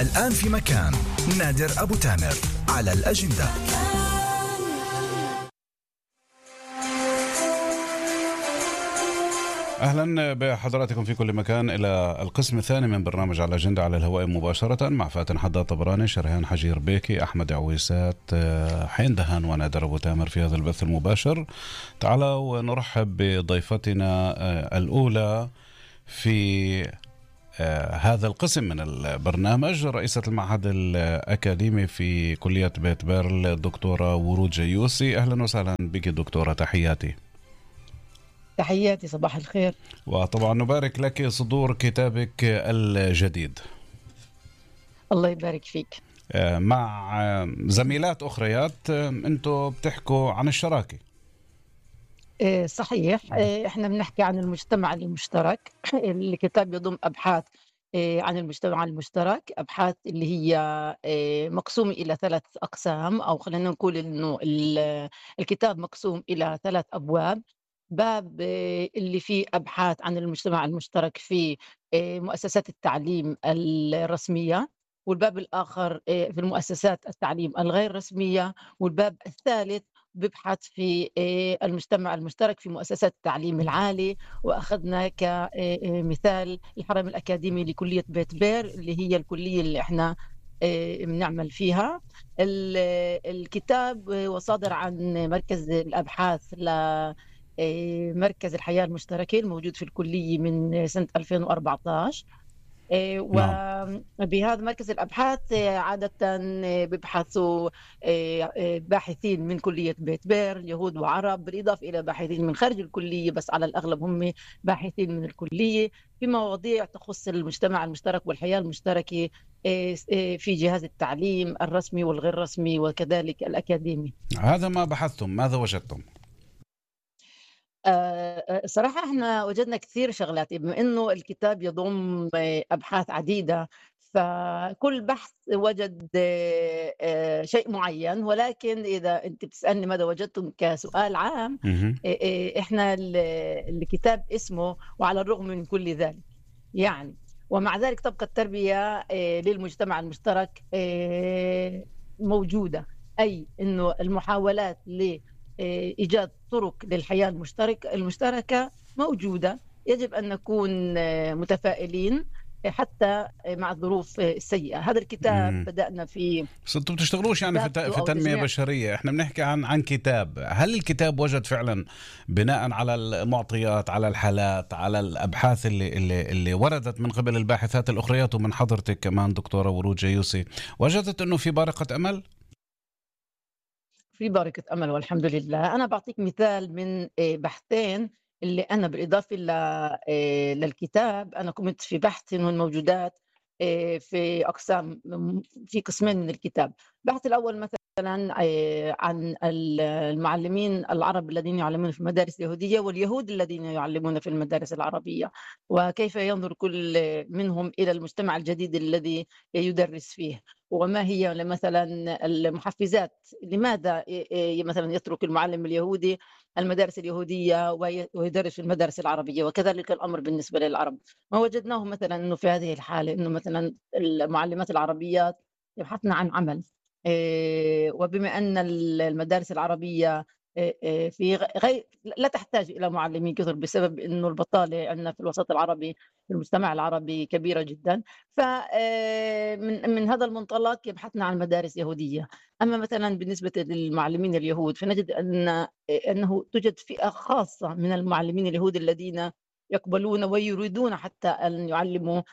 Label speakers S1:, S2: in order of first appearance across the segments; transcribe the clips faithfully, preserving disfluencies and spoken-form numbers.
S1: الآن في مكان نادر أبو تامر على الأجندة.
S2: أهلا بحضراتكم في كل مكان إلى القسم الثاني من برنامج على الأجندة على الهواء مباشرة مع فاتن حداد طبراني، شريهان حجير بيكي، أحمد عويسات، حين دهان ونادر أبو تامر في هذا البث المباشر. تعالوا ونرحب بضيفتنا الأولى في هذا القسم من البرنامج، رئيسة المعهد الأكاديمي في كلية بيت بيرل الدكتورة ورود جيوسي. أهلا وسهلا بك دكتورة، تحياتي.
S3: تحياتي، صباح الخير.
S2: وطبعا نبارك لك صدور كتابك الجديد.
S3: الله يبارك فيك.
S2: مع زميلات أخريات أنتوا بتحكوا عن الشراكة.
S3: صحيح، احنا بنحكي عن المجتمع المشترك. الكتاب يضم أبحاث عن المجتمع المشترك، أبحاث اللي هي مقسومة إلى ثلاث أقسام، أو خلينا نقول إنه الكتاب مقسوم إلى ثلاث أبواب. باب اللي فيه أبحاث عن المجتمع المشترك في مؤسسات التعليم الرسمية، والباب الآخر في المؤسسات التعليم الغير رسمية، والباب الثالث ببحث في المجتمع المشترك في مؤسسات التعليم العالي. وأخذنا كمثال الحرم الأكاديمي لكلية بيت بير اللي هي الكلية اللي احنا بنعمل فيها. الكتاب وصادر عن مركز الأبحاث لمركز الحياة المشتركة الموجود في الكلية من سنة ألفين وأربعة عشر. وبهذا مركز الأبحاث عادة بيبحثوا باحثين من كلية بيت بير، يهود وعرب، بالإضافة إلى باحثين من خارج الكلية، بس على الأغلب هم باحثين من الكلية في مواضيع تخص المجتمع المشترك والحياة المشتركة في جهاز التعليم الرسمي والغير رسمي وكذلك الأكاديمي.
S2: هذا ما بحثتم، ماذا وجدتم؟
S3: أه صراحة احنا وجدنا كثير شغلات، بما انه الكتاب يضم ابحاث عديدة، فكل بحث وجد أه شيء معين. ولكن اذا انت بتسألني ماذا وجدتم كسؤال عام، أه احنا الكتاب اسمه وعلى الرغم من كل ذلك، يعني ومع ذلك تبقى التربية أه للمجتمع المشترك أه موجودة، اي انه المحاولات ل إيجاد طرق للحياة المشتركة المشتركة موجودة. يجب أن نكون متفائلين حتى مع الظروف السيئة. هذا الكتاب
S2: مم.
S3: بدأنا في
S2: بس انتوا بتشتغلوش يعني في في تنمية بشرية، احنا بنحكي عن عن كتاب. هل الكتاب وجد فعلا بناء على المعطيات، على الحالات، على الأبحاث اللي اللي اللي وردت من قبل الباحثات الأخريات ومن حضرتك كمان دكتورة ورود جيوسي، وجدت أنه في بارقة أمل؟
S3: في بارقة أمل والحمد لله. أنا بعطيك مثال من بحثين اللي أنا بالإضافة للكتاب أنا كنت في بحث إنه الموجودات في أقسام، في قسمين من الكتاب. البحث الأول مثلا عن المعلمين العرب الذين يعلمون في المدارس اليهودية واليهود الذين يعلمون في المدارس العربية، وكيف ينظر كل منهم إلى المجتمع الجديد الذي يدرس فيه، وما هي مثلا المحفزات. لماذا مثلا يترك المعلم اليهودي المدارس اليهودية ويدرس في المدارس العربية، وكذلك الأمر بالنسبة للعرب. ما وجدناه مثلا أنه في هذه الحالة أنه مثلا المعلمات العربيات يبحثن عن عمل، وبما أن المدارس العربية في غير لا تحتاج إلى معلمين كثر بسبب أنه البطالة عندنا في الوسط العربي في المجتمع العربي كبيرة جدا، فمن من هذا المنطلق يبحثنا عن مدارس يهودية. أما مثلا بالنسبة للمعلمين اليهود فنجد أن أنه توجد فئة خاصة من المعلمين اليهود الذين يقبلون ويريدون حتى أن يعلموا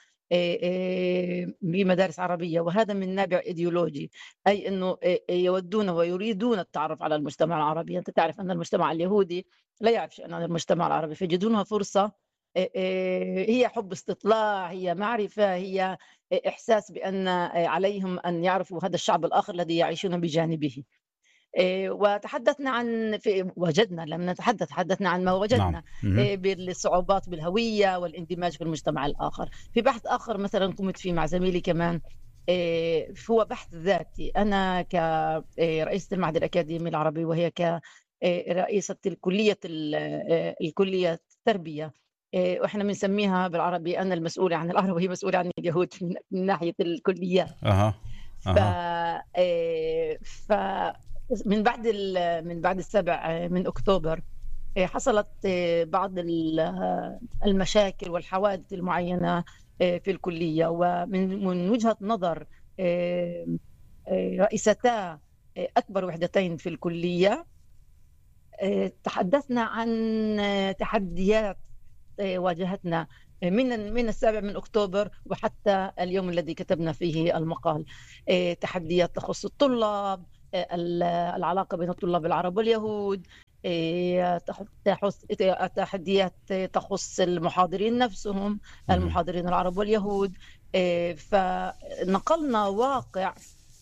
S3: بمدارس عربية، وهذا من نابع إيديولوجي، أي أنه يودون ويريدون التعرف على المجتمع العربي. أنت تعرف أن المجتمع اليهودي لا يعرف شيئا عن المجتمع العربي، فيجدونها فرصة، هي حب استطلاع، هي معرفة، هي إحساس بأن عليهم أن يعرفوا هذا الشعب الآخر الذي يعيشون بجانبه. وتحدثنا عن في وجدنا لم نتحدث تحدثنا عن ما وجدنا
S2: نعم.
S3: بالصعوبات بالهوية والاندماج في المجتمع الآخر. في بحث آخر مثلا قمت فيه مع زميلي كمان، هو بحث ذاتي. أنا كرئيسة المعهد الأكاديمي العربي وهي كرئيسة الكلية الكلية التربية وإحنا بنسميها بالعربي، أنا المسؤولة عن العرب وهي مسؤولة عن اليهود من من ناحية الكليات.
S2: أها
S3: ف
S2: أها
S3: آآ ف من بعد ال من بعد السابع من أكتوبر آآ حصلت آه، بعض ال المشاكل والحوادث المعينة آآ في الكلية، ومن من وجهة نظر آمم آآ رئيستا آآ أكبر وحدتين في الكلية، آآ تحدثنا عن آه، تحديات آآ واجهتنا من من السابع من أكتوبر وحتى اليوم الذي كتبنا فيه المقال. آآ تحديات تخص الطلاب، آآ ال العلاقة بين الطلاب العرب واليهود، آآ تح تحث ت تحديات تخص المحاضرين نفسهم،
S2: مهم.
S3: المحاضرين العرب واليهود. آآ فنقلنا واقع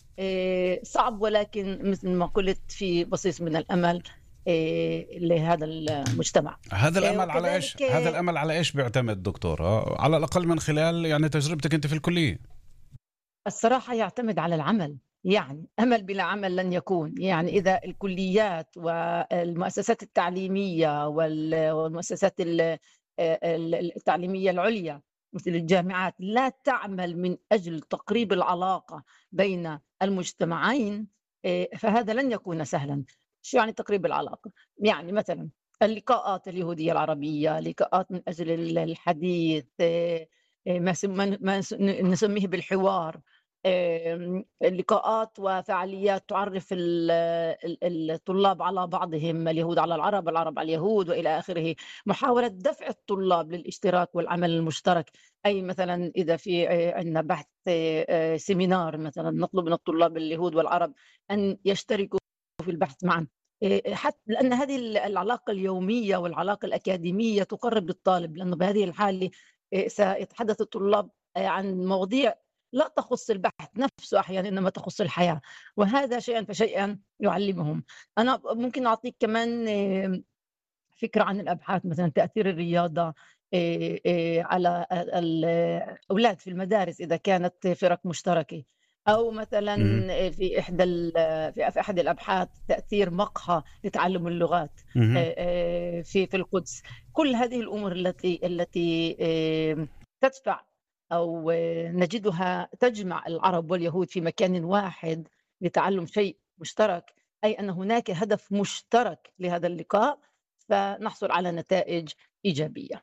S3: آآ صعب، ولكن مثل ما قُلت في بصيص من الأمل آآ لهذا المجتمع.
S2: هذا
S3: آآ
S2: الأمل على إيش
S3: وكذلك
S2: هذا الأمل على إيش بيعتمد دكتورة؟ على الأقل من خلال يعني تجربتك أنت في الكلية.
S3: الصراحة يعتمد على العمل، يعني أمل بلا عمل لن يكون. يعني إذا الكليات والمؤسسات التعليمية وال والمؤسسات ال آآ ال التعليمية العُليا مثل الجامعات لا تعمل من أجل تقريب العلاقة بين المجتمعين، آآ فهذا لن يكون سهلًا. شو يعني تقريب العلاقة؟ يعني مثلًا اللقاءات اليهودية العربية، لقاءات من أجل ال الحديث، آآ ما س ما ما س نسميه بالحوار. آمم، لقاءات وفعاليات تعرّف ال ال الطلاب على بعضهم، اليهود على العرب، العرب على اليهود وإلى آخره. محاولة دفع الطلاب للاشتراك والعمل المشترك، أي مثلًا إذا في آآ عندنا بحث آآ سيمينار مثلًا، نطلب من الطلاب اليهود والعرب أن يشتركوا في البحث معًا. آآ حت لأن هذه ال العلاقة اليومية والعلاقة الأكاديمية تقرّب الطالب، لأنه بهذه الحالة آآ سيتحدث الطلاب آآ عن مواضيع لا تخُص البحث نفسه أحيانًا، إنما تخُص الحياة، وهذا شيئًا فشيئًا يعلّمهم. أنا ب ممكن أعطيك كمان آمم فكرة عن الأبحاث، مثلًا تأثير الرياضة آآ آآ على أ الأولاد في المدارس إذا كانت فرق مشتركة، أو مثلًا
S2: اهم.
S3: في إحدى ال في في أحد الأبحاث تأثير مقهى لتعلم اللغات
S2: اهم.
S3: آآ آآ في في القدس. كل هذه الأمور التي التي آمم تدفع أو آه، نجدها تجمع العرب واليهود في مكان واحد لتعلم شيء مشترك، أي أن هناك هدف مشترك لهذا اللقاء، فنحصل على نتائج إيجابية.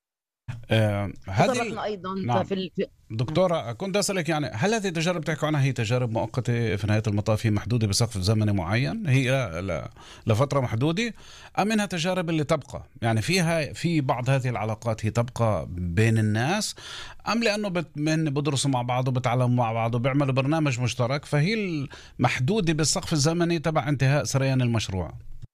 S2: آآ هذه ال
S3: تطرقنا أيضًا
S2: نعم.
S3: ففي ال في إمم.
S2: دكتورة كنت أسألِك يعني هل هذه التجارب بتحكوا عنها هي تجارب مؤقتة في نهاية المطاف، هي محدودة بسقف زمني معين، هي ل لفترة محدودة، أم إنها تجارب اللي تبقى؟ يعني فيها في بعض هذه العلاقات هي تبقى بين الناس، أم لأنه بت من بدرسوا مع بعض وبتعلموا مع بعض وبيعملوا برنامج مشترك فهي ال محدودة بالسقف الزمني تبع انتهاء سريان المشروع؟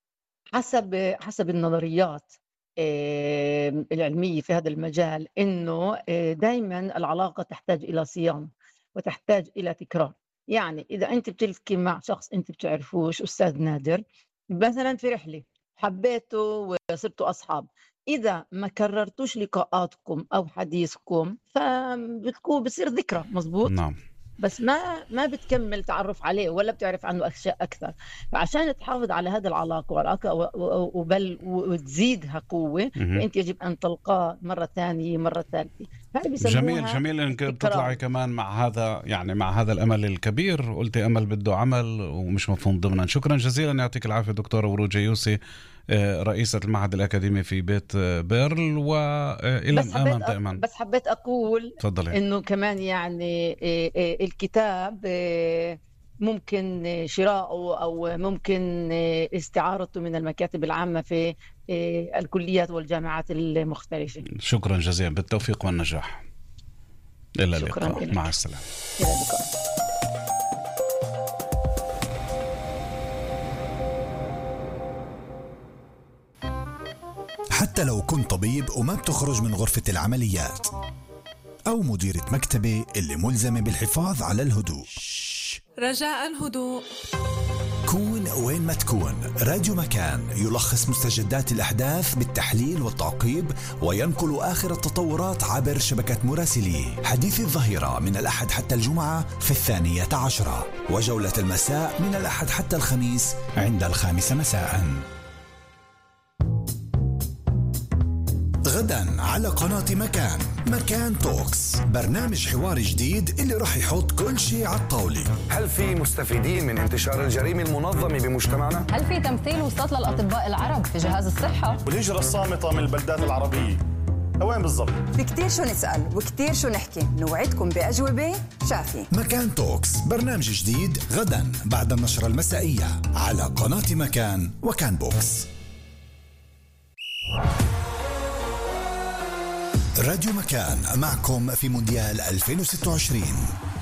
S3: حسب حسب النظريات آمم العلمية في هذا المجال، إنه آآ دايمًا العلاقة تحتاج إلى صيانة وتحتاج إلى تكرار. يعني إذا أنتِ بتلتقي مع شخص أنتِ بتعرفوش، أستاذ نادر، مثلًا في رحلة، حبيته وصرتوا أصحاب، إذا ما كررتوش لقاءاتكم أو حديثكم فبتكون بتصير ذكرى، مضبوط؟
S2: نعم.
S3: بس ما ما بتكمّل تعرُّف عليه ولا بتعرف عنه أشياء أكثر. فعشان تحافظ على هذه العلاقة والعلاقة و و وبل وتزيدها قوة،
S2: اهم.
S3: فأنت يجب أن تلقاه مرّة تانية، مرّة ثالثة. هاي
S2: جميل،
S3: بيسموها
S2: جميل إنِّك بتطلعي
S3: التكرار.
S2: كمان مع هذا يعني مع هذا الأمل الكبير، قُلتِ أمل بده عمل ومش مفهوم ضمنًا. شكرًا جزيلًا يعطيك العافية دكتورة ورود جيوسي، آآ رئيسة المعهد الأكاديمي في بيت آه، بيرل، وإلى
S3: بس حبّيت
S2: الأمام
S3: أ
S2: دائمًا.
S3: بس حبّيت أقول
S2: تفضّلي.
S3: إنه كمان يعني آآ آآ الكتاب آآ ممكن شراؤه أو ممكن آه، استعارته من المكاتب العامة في آآ الكليات والجامعات المختلفة.
S2: شكرًا جزيلًا، بالتوفيق والنجاح. إلى
S3: شكرًا
S2: اللقاء، مع
S3: إلك.
S2: السلامة.
S3: إلى اللقاء.
S1: حتى لو كنت طبيب وما بتخرج من غرفة العمليات، أو مديرة مكتبة اللي ملزمة بالحفاظ على الهدوء،
S4: رجاء هدوء.
S1: كون وين ما تكون، راديو مكان يلخص مستجدات الأحداث بالتحليل والتعقيب، وينقل آخر التطورات عبر شبكة مراسليه. حديث الظهيرة من الأحد حتى الجمعة في الثانية عشرة، وجولة المساء من الأحد حتى الخميس عند الخامسة مساءً. غدا على قناة مكان. مكان توكس، برنامج حواري جديد اللي راح يحط كل شيء على الطاولة.
S5: هل في مستفيدين من انتشار الجريمة المنظمة بمجتمعنا؟
S6: هل في تمثيل وصلت للأطباء العرب في جهاز الصحة؟
S7: والهجرة الصامتة من البلدات العربية وين بالضبط؟
S8: في كتير شو نسأل وكتير شو نحكي، نوعدكم بأجوبة شافية.
S1: مكان توكس، برنامج جديد غدا بعد النشرة المسائية على قناة مكان وكان بوكس. راديو مكان معكم في مونديال ألفين وستة وعشرين.